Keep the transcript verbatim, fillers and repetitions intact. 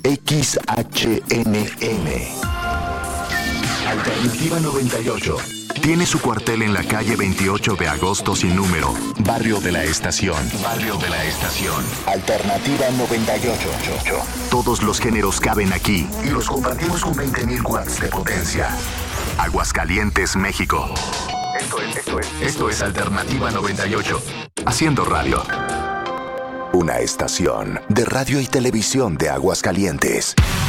X H N M. Alternativa noventa y ocho. Tiene su cuartel en la calle veintiocho de agosto sin número, Barrio de la Estación. Barrio de la Estación. Alternativa noventa y ocho. Todos los géneros caben aquí y los compartimos con veinte mil watts de potencia. Aguascalientes, México. Esto es, esto es, esto es Alternativa noventa y ocho. Haciendo radio. Una estación de radio y televisión de Aguascalientes.